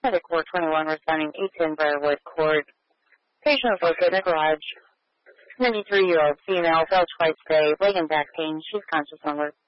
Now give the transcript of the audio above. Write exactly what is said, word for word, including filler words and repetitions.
Medic four twenty-one responding eight ten Briarwood Court. Patient is located in the garage. ninety-three-year-old female, fell twice today, leg and back pain. She's conscious onward.